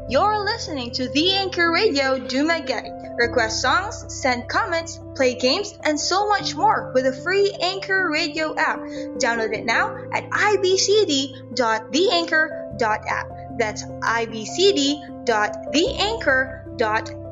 You're listening to The Anchor Radio Dumaguete. Request songs, send comments, play games, and so much more with the free Anchor Radio app. Download it now at ibcd.theanchor.app. That's ibcd.theanchor.app.